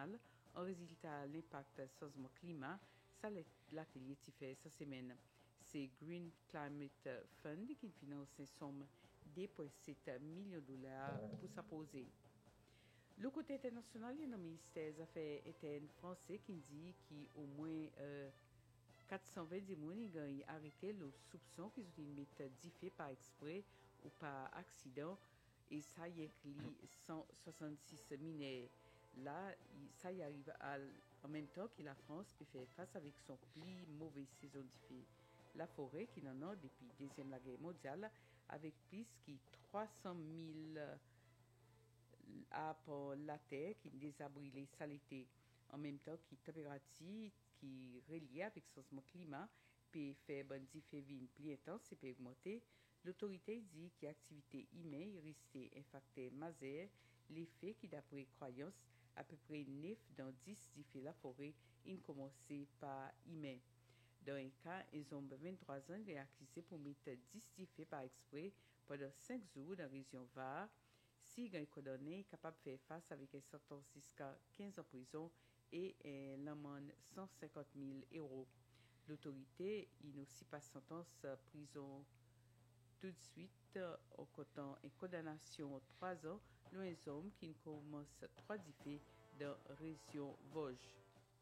international en résultat l'impact changement climat. Ça l'atelier qui fait cette semaine. C'est Green Climate Fund qui finance une somme de 2,7 millions de dollars pour s'apposer. Le côté international, il y a le ministère des Affaires internes français qui dit qu'au moins 420 personnes ont arrêté le soupçon qu'ils ont mis diffé par exprès ou par accident et ça y inclut 166 mineurs. Là, ça y arrive en même temps que la France peut faire face avec son plus mauvaise saison diffé. La forêt qui n'en a depuis la Deuxième Guerre mondiale avec plus que 300 000 arbres la terre qui désabrilé saleté. En même temps que la température qui est reliée avec le changement climat peut faire bon différence plus intense et peut augmenter. L'autorité dit que l'activité humaine risque un facteur majeur, l'effet qui d'après croyance à peu près 9 dans 10 diffé la forêt in commencé par humain. Dans un cas, un homme de 23 ans est accusé pour mettre 10 diffé par exprès pendant 5 jours dans la région Var. Si un condamné est capable de faire face avec un sentence jusqu'à 15 ans de prison et l'amende 150 000 euros. L'autorité il aussi pas sentence prison tout de suite en comptant une condamnation de 3 ans d'un homme qui commence 3 diffés dans la région Vosges.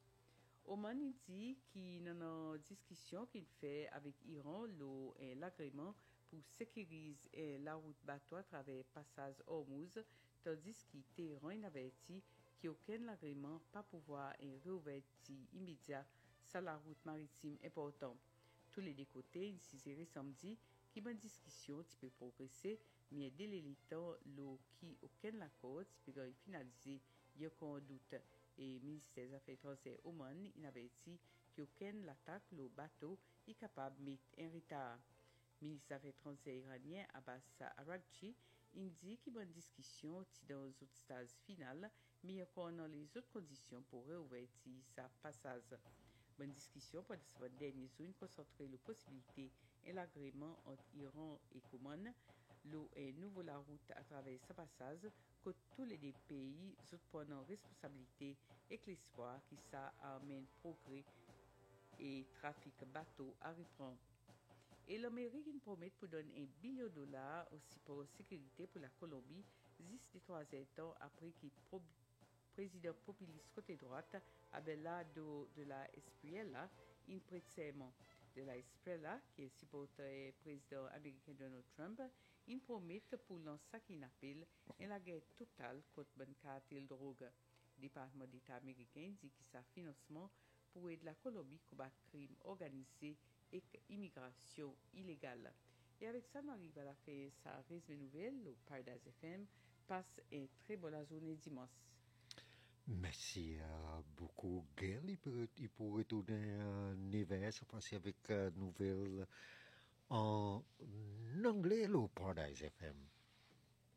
Oman dit qu'il y a une discussion qu'il fait avec l'Iran l'agrément pour sécuriser la route bateau à travers le passage Hormuz, tandis que Téhéran a averti qu'il n'y a aucun agrément pas pouvoir réouverture immédiat sur la route maritime importante. Tous les deux côtés, il s'est samedi qu'il y a une discussion qui peut progresser, mais dès les temps, qui aucun accord qui peut finaliser, il y a aucun doute. Et le ministère des Affaires étrangères Oman a averti qu'aucune attaque le bateau est capable de mettre en retard. Le ministre des Affaires étrangères iranien Abbas Araghchi indique qu'il y a une discussion dans les autres stades finales, mais il y a encore les autres conditions pour réouvrir sa passage. Une discussion pendant ce dernier jour concentrer la possibilité et l'agrément entre Iran et Oman, nouveau la route à travers ce passage, que tous les deux pays prennent en responsabilité et que l'espoir que ça amène progrès et trafic bateau à reprendre. Et l'Amérique promet pour donner $1 billion aussi pour la sécurité pour la Colombie, juste 3 ans après que le président populiste côté droite Abelardo de la Espriella in serment de la Espriella, qui est supporter président américain Donald Trump, il promet pour lancer ce qu'il appelle une guerre totale contre le cartel de drogue. Le département d'État américain dit que sa financement pour aider la Colombie à combattre le crime organisé et l'immigration illégale. Et avec ça, nous arrivons à la fin de sa résumé nouvelle au Paradise FM. Passe une très bonne journée dimanche. Merci beaucoup, Gail. Il peut retourner en hiver, se passer avec nouvelles en anglais, le Paradise FM.